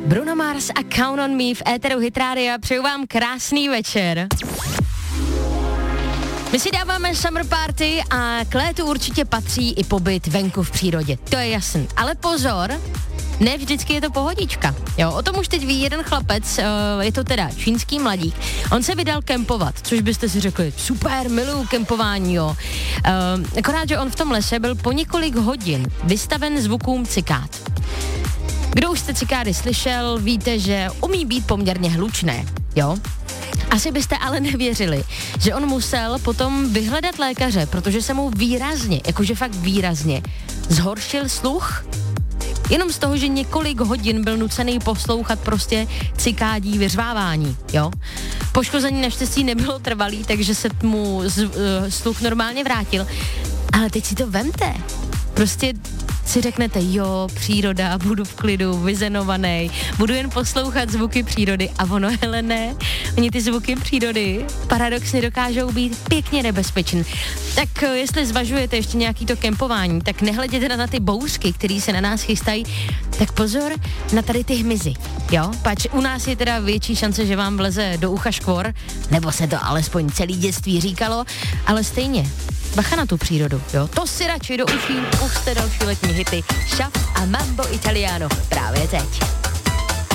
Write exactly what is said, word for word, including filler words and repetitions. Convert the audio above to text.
Bruno Mars a Count on Me v éteru Hit Rádia. Přeju vám krásný večer. My si dáváme summer party a k létu určitě patří i pobyt venku v přírodě. To je jasný. Ale pozor, ne vždycky je to pohodička. Jo, o tom už teď ví jeden chlapec, uh, je to teda čínský mladík. On se vydal kempovat, což byste si řekli, super, miluju kempování, jo. Uh, akorát, že on v tom lese byl po několik hodin vystaven zvukům cikád. Kdo už jste cikády slyšel, víte, že umí být poměrně hlučné, jo. Asi byste ale nevěřili, že on musel potom vyhledat lékaře, protože se mu výrazně, jakože fakt výrazně, zhoršil sluch. Jenom z toho, že několik hodin byl nucený poslouchat prostě cikádí vyřvávání, jo. Poškození naštěstí nebylo trvalý, takže se mu z, uh, sluch normálně vrátil. Ale teď si to vemte. Prostě si řeknete, jo, příroda, budu v klidu, vyzenovaný, budu jen poslouchat zvuky přírody a ono, hele ne, oni ty zvuky přírody paradoxně dokážou být pěkně nebezpečný. Tak jestli zvažujete ještě nějaký to kempování, tak nehleděte na ty bouřky, které se na nás chystají, tak pozor na tady ty hmyzy, jo, pač u nás je teda větší šance, že vám vleze do ucha škvor, nebo se to alespoň celý dětství říkalo, ale stejně. Bacha na tu přírodu, jo. To si radši do uší puste další letní hity. Šaf a Mambo Italiano právě teď.